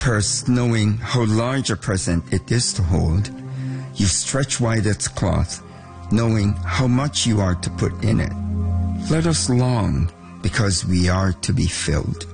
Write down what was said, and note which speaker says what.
Speaker 1: purse knowing how large a present it is to hold. You stretch wide its cloth, knowing how much you are to put in it. Let us long, because we are to be filled.